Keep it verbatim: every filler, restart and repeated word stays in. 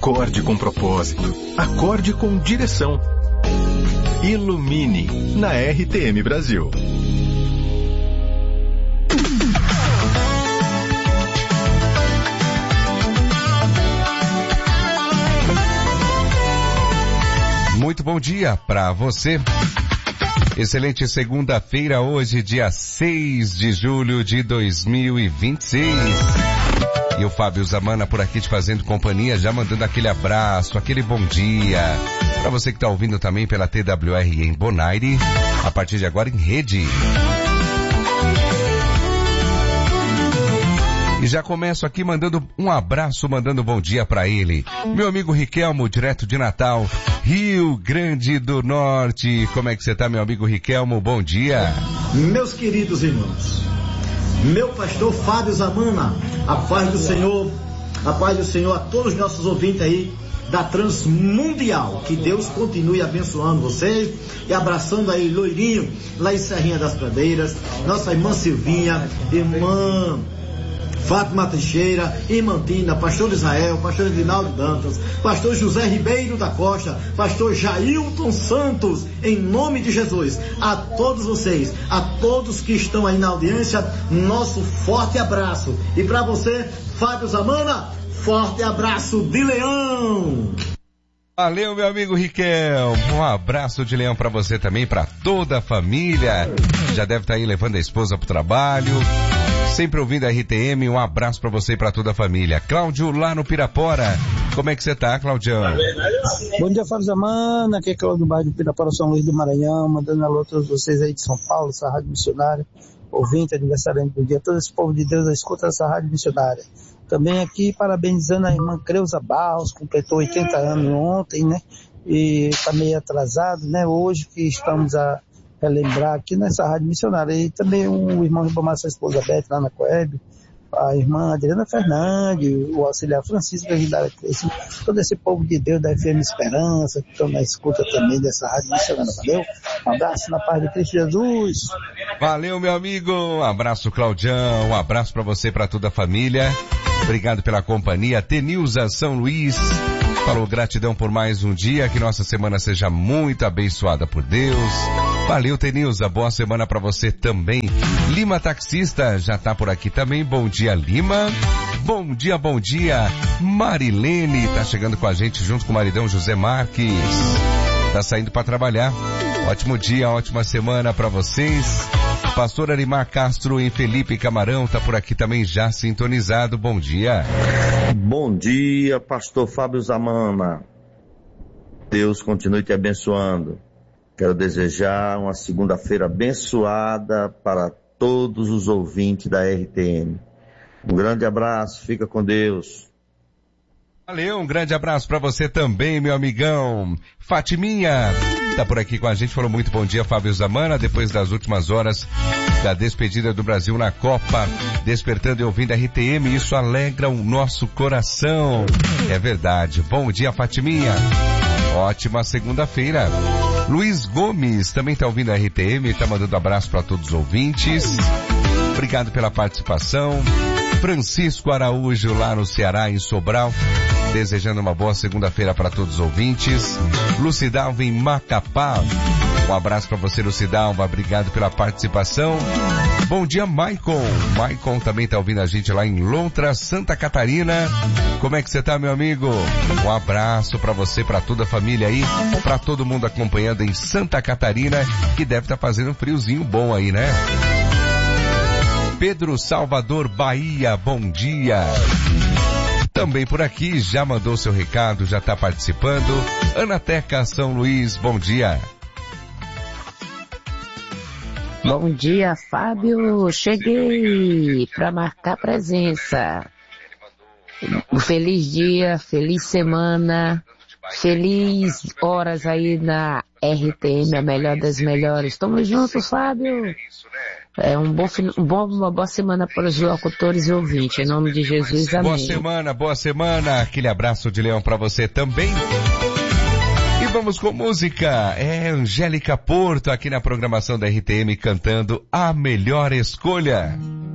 Acorde com propósito. Acorde com direção. Ilumine na R T M Brasil. Muito bom dia para você. Excelente segunda-feira hoje, dia seis de julho de dois mil e vinte e seis. E o Fábio Zamana por aqui te fazendo companhia, já mandando aquele abraço, aquele bom dia. Para você que está ouvindo também pela T W R em Bonaire, a partir de agora em rede. E já começo aqui mandando um abraço, mandando um bom dia para ele. Meu amigo Riquelmo, direto de Natal, Rio Grande do Norte. Como é que você tá, meu amigo Riquelmo? Bom dia. Meus queridos irmãos, meu pastor Fábio Zamana, a paz do Senhor, a paz do Senhor a todos os nossos ouvintes aí da Transmundial. Que Deus continue abençoando vocês e abraçando aí Loirinho, lá em Serrinha das Pradeiras, nossa irmã Silvinha, irmã Fátima Teixeira, irmã Tina, pastor Israel, pastor Edinaldo Dantas, pastor José Ribeiro da Costa, pastor Jailton Santos, em nome de Jesus, a todos vocês, a todos que estão aí na audiência, nosso forte abraço. E para você, Fábio Zamana, forte abraço de leão. Valeu, meu amigo Riquelmo. Um abraço de leão para você também, para toda a família. Já deve estar aí levando a esposa pro trabalho. Sempre ouvindo a R T M, um abraço pra você e pra toda a família. Cláudio, lá no Pirapora. Como é que você tá, Claudião? Bom dia, Fábio Zamana. Aqui é Cláudio do bairro do Pirapora, São Luís do Maranhão. Mandando alô a todos vocês aí de São Paulo, essa rádio missionária. Ouvinte, aniversariante do dia. Todo esse povo de Deus escuta essa rádio missionária. Também aqui, parabenizando a irmã Creuza Barros, completou oitenta anos ontem, né? E tá meio atrasado, né? Hoje que estamos a relembrar aqui nessa rádio missionária. E também o irmão Ribamar, sua esposa Beth, lá na Coeb, a irmã Adriana Fernandes, o auxiliar Francisco, todo esse povo de Deus da F M Esperança, que estão na escuta também dessa rádio missionária. Valeu? Um abraço na paz de Cristo Jesus. Valeu, meu amigo. Um abraço, Claudião. Um abraço para você e para toda a família. Obrigado pela companhia. Tenilza São Luís falou gratidão por mais um dia, que nossa semana seja muito abençoada por Deus. Valeu, Tenilza, boa semana pra você também. Lima Taxista já tá por aqui também, bom dia, Lima. Bom dia, bom dia, Marilene, tá chegando com a gente junto com o maridão José Marques. Tá saindo pra trabalhar. Ótimo dia, ótima semana pra vocês. Pastor Arimar Castro em Felipe Camarão tá por aqui também já sintonizado, bom dia. Bom dia, pastor Fábio Zamana. Deus continue te abençoando. Quero desejar uma segunda-feira abençoada para todos os ouvintes da R T M. Um grande abraço, fica com Deus. Valeu, um grande abraço para você também, meu amigão. Fatiminha tá por aqui com a gente, falou muito bom dia, Fábio Zamana, depois das últimas horas da despedida do Brasil na Copa, despertando e ouvindo a R T M, isso alegra o nosso coração. É verdade. Bom dia, Fatiminha. Ótima segunda-feira. Luiz Gomes também está ouvindo a R T M, está mandando abraço para todos os ouvintes. Obrigado pela participação. Francisco Araújo lá no Ceará, em Sobral, desejando uma boa segunda-feira para todos os ouvintes. Lucidalva em Macapá. Um abraço para você, Lucidalva. Obrigado pela participação. Bom dia, Maicon. Maicon também está ouvindo a gente lá em Lontra, Santa Catarina. Como é que você tá, meu amigo? Um abraço para você, para toda a família aí, para todo mundo acompanhando em Santa Catarina, que deve estar tá fazendo um friozinho bom aí, né? Pedro Salvador, Bahia, bom dia. Também por aqui, já mandou seu recado, já está participando. Ana Teca, São Luís, bom dia. Bom dia, Fábio. Cheguei para marcar presença. Um feliz dia, feliz semana, feliz horas aí na R T M, a melhor das melhores. Tamo junto, Fábio. É um bom, um bom, uma boa semana para os locutores e ouvintes. Em nome de Jesus, amém. Boa semana, boa semana. Aquele abraço de leão para você também. E vamos com música. É Angélica Porto aqui na programação da R T M cantando A Melhor Escolha.